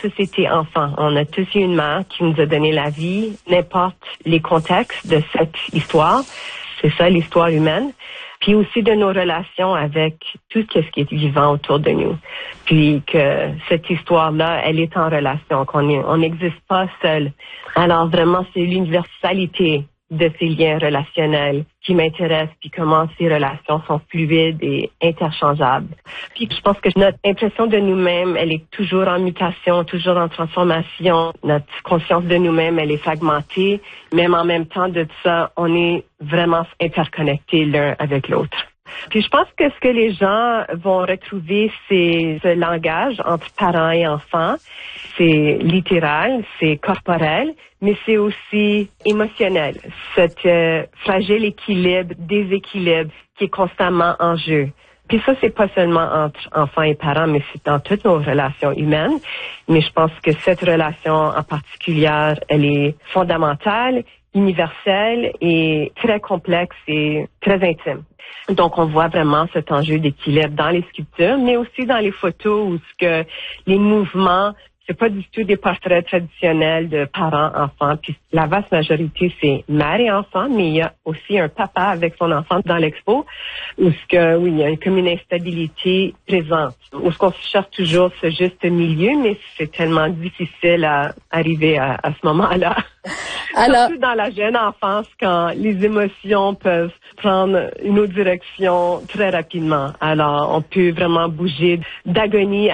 tous été enfants. On a tous eu une mère qui nous a donné la vie, n'importe les contextes de cette histoire. C'est ça, l'histoire humaine. Puis aussi de nos relations avec tout ce qui est vivant autour de nous. Puis que cette histoire-là, elle est en relation, on n'existe pas seul. Alors vraiment, c'est l'universalité de ces liens relationnels qui m'intéresse, puis comment ces relations sont fluides et interchangeables. Puis je pense que notre impression de nous-mêmes, elle est toujours en mutation, toujours en transformation. Notre conscience de nous-mêmes, elle est fragmentée. Même en même temps de ça, on est vraiment interconnectés l'un avec l'autre. Puis je pense que ce que les gens vont retrouver, c'est ce langage entre parents et enfants. C'est littéral, c'est corporel, mais c'est aussi émotionnel. Cet fragile équilibre, déséquilibre qui est constamment en jeu. Puis ça, c'est pas seulement entre enfants et parents, mais c'est dans toutes nos relations humaines. Mais je pense que cette relation en particulier, elle est fondamentale, universelle et très complexe et très intime. Donc, on voit vraiment cet enjeu d'équilibre dans les sculptures, mais aussi dans les photos où ce que les mouvements, c'est pas du tout des portraits traditionnels de parents-enfants. Puis la vaste majorité, c'est mère et enfant, mais il y a aussi un papa avec son enfant dans l'expo, où ce que, oui, il y a comme une instabilité présente, où ce qu'on cherche toujours ce juste milieu, mais c'est tellement difficile à arriver à ce moment-là. Alors, surtout dans la jeune enfance, quand les émotions peuvent prendre une autre direction très rapidement. Alors, on peut vraiment bouger d'agonie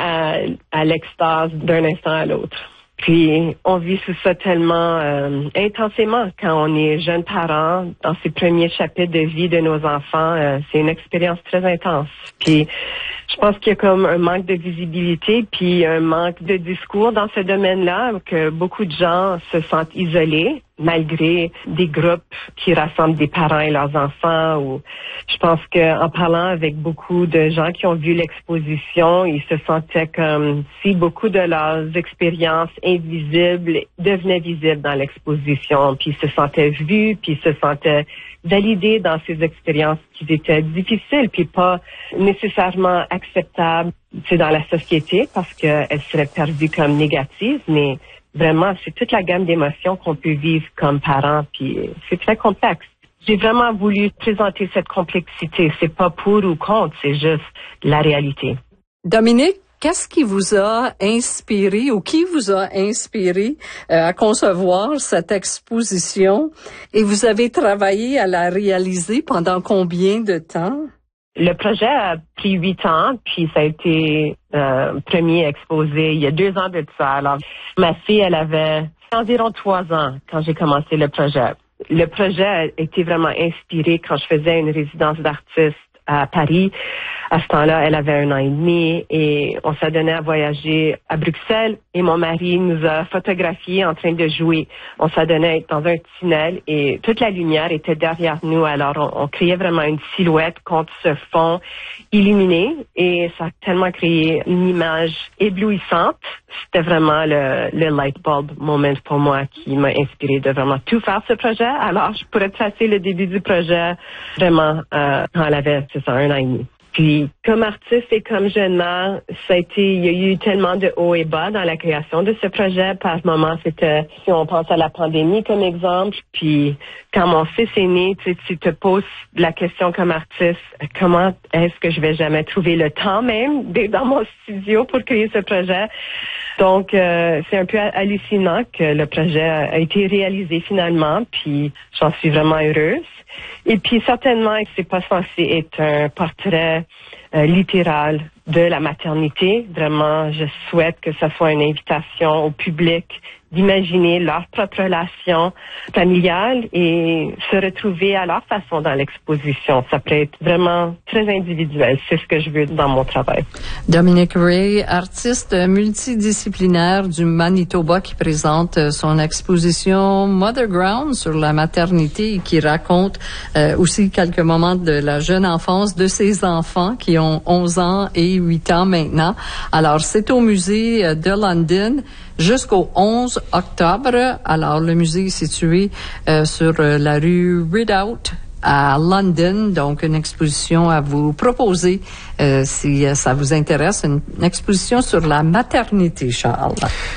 à l'extase d'un instant à l'autre. Puis, on vit tout ça tellement intensément quand on est jeune parent. Dans ces premiers chapitres de vie de nos enfants, c'est une expérience très intense. Puis, je pense qu'il y a comme un manque de visibilité, puis un manque de discours dans ce domaine-là, que beaucoup de gens se sentent isolés, malgré des groupes qui rassemblent des parents et leurs enfants. Ou je pense qu'en parlant avec beaucoup de gens qui ont vu l'exposition, ils se sentaient comme si beaucoup de leurs expériences invisibles devenaient visibles dans l'exposition, puis ils se sentaient vus, puis ils se sentaient validés dans ces expériences qui étaient difficiles, puis pas nécessairement acceptables dans la société parce qu'elles seraient perçues comme négatives, mais vraiment, c'est toute la gamme d'émotions qu'on peut vivre comme parents, puis c'est très complexe. J'ai vraiment voulu présenter cette complexité. C'est pas pour ou contre, c'est juste la réalité. Dominique, qu'est-ce qui vous a inspiré ou qui vous a inspiré à concevoir cette exposition? Et vous avez travaillé à la réaliser pendant combien de temps? Le projet a pris 8 ans, puis ça a été premier exposé il y a 2 ans de ça. Alors, ma fille, elle avait environ 3 ans quand j'ai commencé le projet. Le projet a été vraiment inspiré quand je faisais une résidence d'artiste à Paris. À ce temps-là, elle avait 1 an et demi et on s'est donné à voyager à Bruxelles et mon mari nous a photographiés en train de jouer. On s'est donné à être dans un tunnel et toute la lumière était derrière nous. Alors, on créait vraiment une silhouette contre ce fond illuminé et ça a tellement créé une image éblouissante. C'était vraiment le light bulb moment pour moi qui m'a inspiré de vraiment tout faire ce projet. Alors, je pourrais tracer le début du projet vraiment quand elle avait, 1 an et demi. Puis, comme artiste et comme jeune mère, il y a eu tellement de hauts et bas dans la création de ce projet. Par moment, c'était, si on pense à la pandémie comme exemple, puis quand mon fils est né, tu te poses la question comme artiste, comment est-ce que je vais jamais trouver le temps même d'être dans mon studio pour créer ce projet? Donc, c'est un peu hallucinant que le projet a été réalisé finalement, puis j'en suis vraiment heureuse. Et puis, certainement, c'est pas censé être un portrait littéral de la maternité. Vraiment, je souhaite que ça soit une invitation au public d'imaginer leur propre relation familiale et se retrouver à leur façon dans l'exposition. Ça peut être vraiment très individuel. C'est ce que je veux dans mon travail. Dominique Ray, artiste multidisciplinaire du Manitoba qui présente son exposition Mother Ground sur la maternité et qui raconte aussi quelques moments de la jeune enfance de ses enfants qui ont 11 ans et 8 ans maintenant. Alors, c'est au musée de London jusqu'au 11 octobre. Alors, le musée est situé sur la rue Rideout à London. Donc, une exposition à vous proposer si ça vous intéresse, une exposition sur la maternité, Charles.